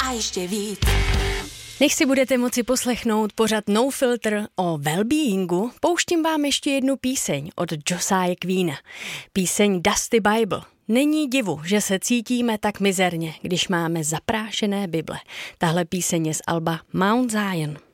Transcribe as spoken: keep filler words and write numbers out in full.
a ještě víc. Než si budete moci poslechnout pořad No Filter o wellbeingu, pouštím vám ještě jednu píseň od Josiah Queena. Píseň Dusty Bible. Není divu, že se cítíme tak mizerně, když máme zaprášené Bible. Tahle píseň je z alba Mount Zion.